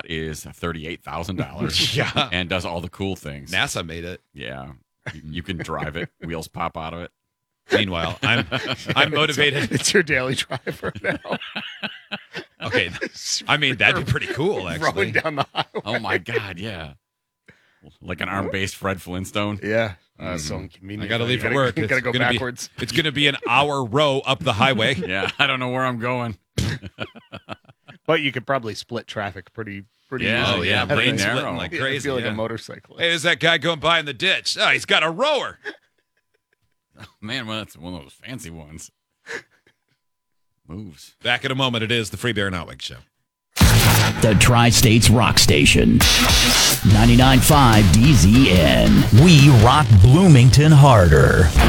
is $38,000. Yeah. And does all the cool things. NASA made it. Yeah. You can drive it. Wheels pop out of it. Meanwhile, I'm motivated. It's your daily driver now. Okay. I mean, that'd be pretty cool, actually. Rolling down the highway. Oh, my God, yeah. Like an arm-based Fred Flintstone. Yeah. So inconvenient. I got to leave for You work. gotta go gonna backwards. It's going to be an hour row up the highway. Yeah, I don't know where I'm going. But you could probably split traffic pretty Yeah, easily. yeah, I pretty think. narrow. like Yeah, crazy. I feel like yeah. a motorcyclist. Hey, there's that guy going by in the ditch. Oh, he's got a rower. Man, well, that's one of those fancy ones. Moves. Back in a moment. It is the Free Bear and Outwig Show. The Tri-States Rock Station. 99.5 DZN. We rock Bloomington harder.